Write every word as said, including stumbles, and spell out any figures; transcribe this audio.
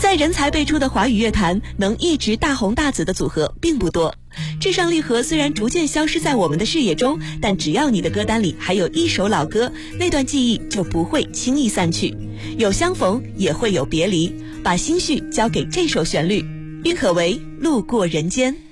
在人才辈出的华语乐坛，能一直大红大紫的组合并不多。至上励合虽然逐渐消失在我们的视野中，但只要你的歌单里还有一首老歌，那段记忆就不会轻易散去。有相逢，也会有别离，把心绪交给这首旋律。郁可唯，路过人间。